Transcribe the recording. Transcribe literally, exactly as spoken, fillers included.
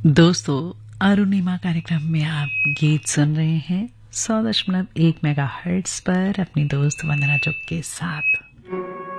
दोस्तों, अरुणिमा कार्यक्रम में आप गीत सुन रहे हैं सौ दशमलव एक मेगा हर्ट्ज पर अपनी दोस्त वंदना चुग के साथ।